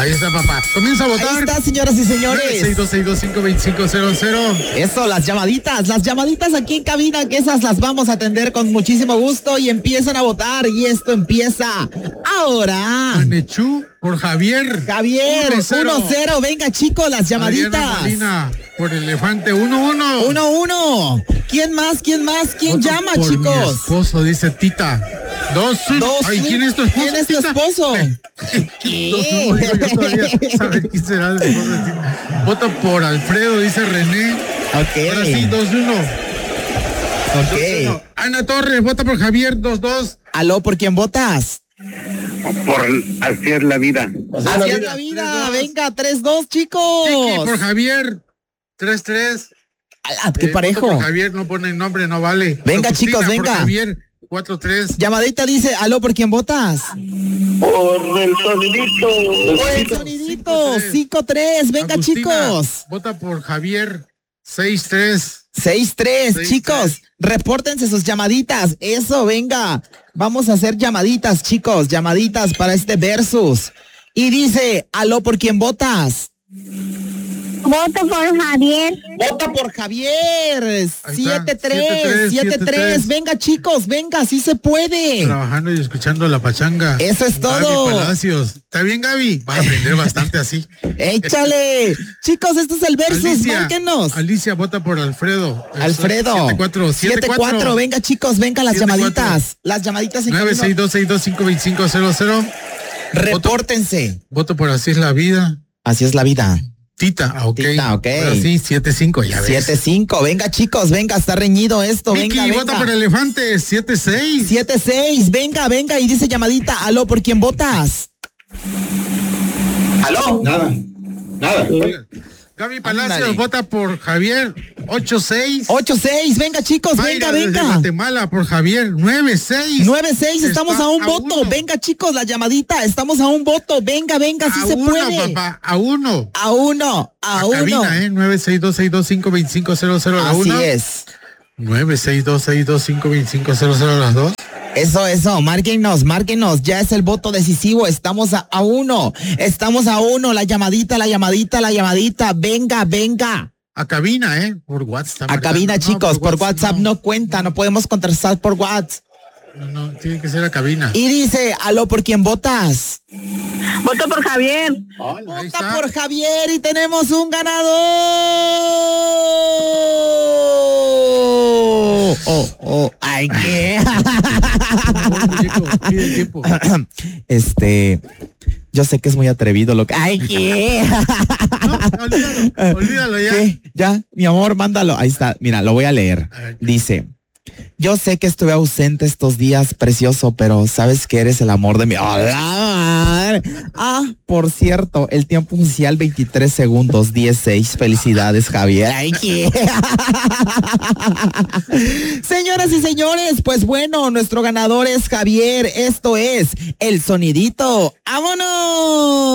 Ahí está, papá. Comienza a votar. Ahí está, señoras y señores. 626252500. Eso, las llamaditas aquí en cabina, que esas las vamos a atender con muchísimo gusto y empiezan a votar y esto empieza ahora. Anechú por Javier. Javier, 1-0. Venga, chicos, las llamaditas. Marina por Elefante, 1-1. 1-1. ¿Quién más? ¿Quién Voto llama, por chicos? Mi esposo, dice Tita. 2-1. Ay, ¿quién es tu esposo? ¿Quién es tu esposo? 2-1, digo yo todavía. ¿Sabe quién será el esposo de Tita? Voto por Alfredo, dice René. Ok. Ahora sí, 2-1. Ok. 2-1. Ana Torres, vota por Javier, 2-2. Aló, ¿por quién votas? Por Así es la vida. Así es la vida. Venga, 3-2, chicos. Chiqui por Javier, 3-3. Qué parejo. Por Javier no pone nombre, no vale. Venga, Agustina, chicos, por venga. Javier, 4-3. Llamadita dice, aló, ¿por quién votas? Por el sonidito. Por el sonidito, 5-3. Venga, Agustina, chicos. vota por Javier, 6-3. 6-3, chicos. Repórtense sus llamaditas. Eso, venga. Vamos a hacer llamaditas, chicos. Llamaditas para este versus. Y dice, aló, ¿por quién votas? Voto por Javier. Vota por Javier. Ahí está. 7-3. 7-3. Venga, chicos, venga, sí se puede. Trabajando y escuchando la pachanga. Eso es todo. Gaby Palacios. ¿Está bien, Gaby? Vas a aprender bastante así. Échale. Chicos, esto es el versus. Márquenos. Alicia vota por Alfredo. Alfredo. 7-4. Venga, chicos, venga las 7-4. llamaditas. Las llamaditas en 962625500. Repórtense. Voto por Así es la vida. Así es la vida. Tita, ok. Tita, ok. Ahora sí, 7-5, ya ves. 7-5. Venga, chicos, venga, está reñido esto. Vicky, Venga, vota por Elefante, 7-6. 7-6. Venga. Y dice llamadita. Aló, ¿por quién votas? Aló. Nada. Gaby Palacios Ándale. vota por Javier, 8-6. 8-6. Venga, chicos, Mayra desde venga. Guatemala por Javier, 9-6. 9-6, estamos Está a un a voto. uno. Venga, chicos, la llamadita. Estamos a un voto. Venga, sí A se uno, puede. papá, a uno. A uno. Cabina, 962625500 a la Así 1. es. 962625500 a las 2. Eso, márquenos, ya es el voto decisivo, estamos a uno, la llamadita, venga. A cabina, por WhatsApp. A cabina, chicos, por WhatsApp no cuenta, no podemos contestar por WhatsApp. No, tiene que ser a cabina. Y dice, aló, ¿por quién votas? Voto por Javier. Ahí Vota está. por Javier y tenemos un ganador. Ay, ¿qué? Pide tiempo. Yo sé que es muy atrevido lo que... ¡Ay, qué! No, olvídalo ya. ¿Qué? Ya, mi amor, mándalo. Ahí está, mira, lo voy a leer. A ver. Dice, yo sé que estuve ausente estos días, precioso, pero sabes que eres el amor de mi... por cierto, el tiempo oficial 23 segundos, 16. Felicidades, Javier. Ay, ¿qué? Señoras y señores, pues bueno, nuestro ganador es Javier. Esto es El Sonidito. ¡Vámonos!